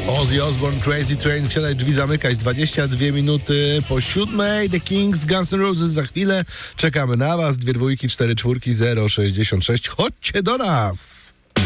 Ozzy Osbourne, Crazy Train, wsiadaj, drzwi zamykać, 22 minuty po 7. The Kings, Guns N' Roses za chwilę. Czekamy na was, 2 dwójki, 4 czwórki, 066. Chodźcie do nas!